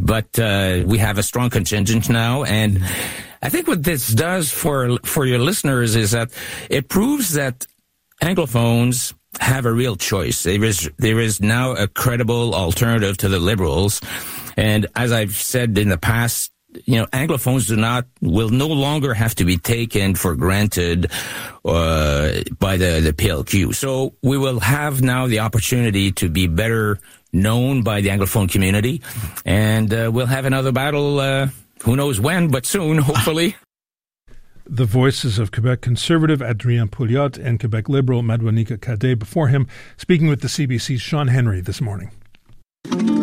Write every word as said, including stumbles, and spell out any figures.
but uh, we have a strong contingent now. And I think what this does for for your listeners is that it proves that Anglophones have a real choice. There is there is now a credible alternative to the Liberals. And as I've said in the past, you know, Anglophones do not, will no longer have to be taken for granted uh, by the, the P L Q. So we will have now the opportunity to be better known by the Anglophone community, and uh, we'll have another battle, uh, who knows when, but soon, hopefully. The voices of Quebec Conservative Adrien Pouliot and Quebec Liberal Madhwanika Kadé before him, speaking with the C B C's Sean Henry this morning.